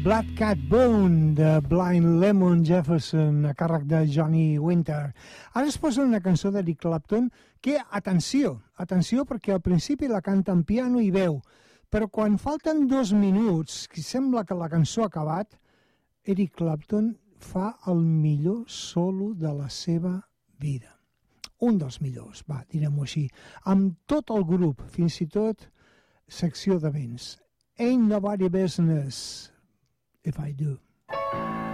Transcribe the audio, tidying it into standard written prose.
Black Cat Bone de Blind Lemon Jefferson a càrrec de Johnny Winter. Ara es posa una cançó d'Eric Clapton que, atenció perquè al principi la canta en piano i veu, però quan falten 2 minuts, que sembla que la cançó ha acabat, Eric Clapton fa el millor solo de la seva vida. Un dels millors, direm-ho així, amb tot el grup, fins i tot secció de vents. Ain't nobody business if I do.